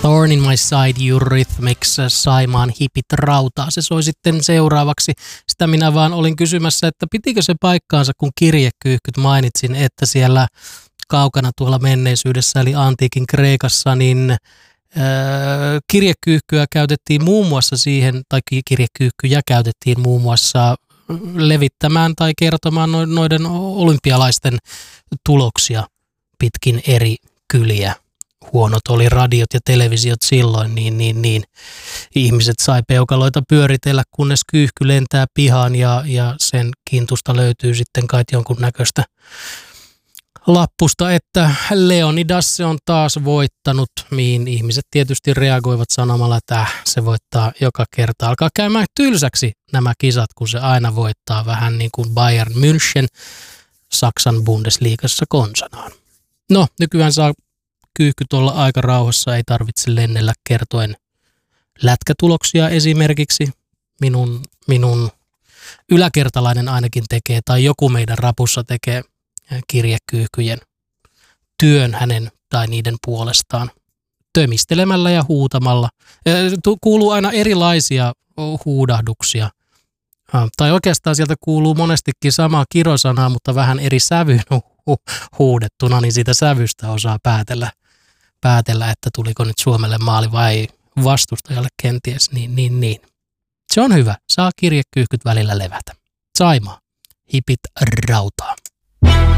Thorn in my side, Eurythmics, Saimaan hipit rautaa. Se soi sitten seuraavaksi. Sitä minä vaan olin kysymässä, että pitikö se paikkaansa, kun kirjekyyhkyt mainitsin, että siellä kaukana tuolla menneisyydessä, eli antiikin Kreikassa, niin kirjekyyhkyä käytettiin muun muassa siihen, tai kirjekyyhkyjä käytettiin muun muassa levittämään tai kertomaan noiden olympialaisten tuloksia pitkin eri kyliä. Huonot oli radiot ja televisiot silloin, niin ihmiset sai peukaloita pyöritellä, kunnes kyyhky lentää pihaan ja sen kintusta löytyy sitten kai jonkun näköistä lappusta, että Leonidas se on taas voittanut, mihin ihmiset tietysti reagoivat sanomalla, että se voittaa joka kerta. Alkaa käymään tylsäksi nämä kisat, kun se aina voittaa, vähän niin kuin Bayern München Saksan Bundesliigassa konsanaan. No, nykyään saa kyyhkyt olla aika rauhassa, ei tarvitse lennellä kertoen lätkätuloksia esimerkiksi. Minun yläkertalainen ainakin tekee, tai joku meidän rapussa tekee kirjekyyhkyjen työn hänen tai niiden puolestaan tömistelemällä ja huutamalla. Kuuluu aina erilaisia huudahduksia. Tai oikeastaan sieltä kuuluu monestikin sama kirosana, mutta vähän eri sävyyn huudettuna, niin siitä sävystä osaa päätellä, että tuliko nyt Suomelle maali vai vastustajalle kenties. Niin. Se on hyvä. Saa kirjekyyhkyt välillä levätä. Saimaa. Hipit rautaa.